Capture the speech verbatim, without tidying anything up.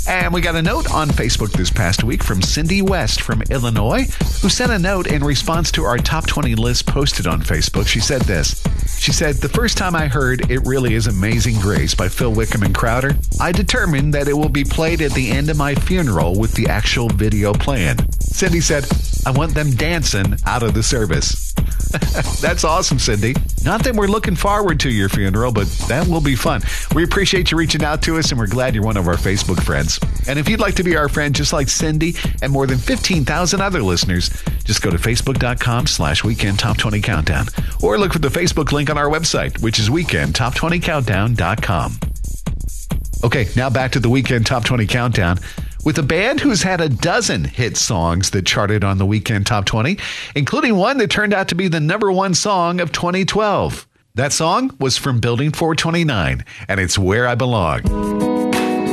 And we got a note on Facebook this past week from Cindy West from Illinois, who sent a note in response to our top twenty list posted on Facebook. She said this. She said, the first time I heard It Really Is Amazing Grace by Phil Wickham and Crowder, I determined that it will be played at the end of my funeral with the actual video playing. Cindy said, I want them dancing out of the service. That's awesome, Cindy. Not that we're looking forward to your funeral, but that will be fun. We appreciate you reaching out to us, and we're glad you're one of our Facebook friends. And if you'd like to be our friend just like Cindy and more than fifteen thousand other listeners, just go to facebook.com slash weekend top 20 countdown or look for the Facebook link on our website, which is weekend top twenty countdown dot com. Okay, now back to the Weekend Top twenty Countdown with a band who's had a dozen hit songs that charted on the Weekend Top twenty, including one that turned out to be the number one song of twenty twelve. That song was from Building four twenty-nine, and it's Where I Belong.